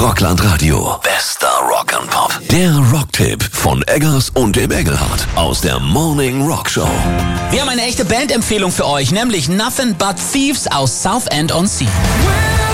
Rockland Radio. Bester Rock and Pop. Der Rocktipp von Eggers und dem Engelhardt aus der Morning Rock Show. Wir haben eine echte Bandempfehlung für euch, nämlich Nothing But Thieves aus Southend-on-Sea.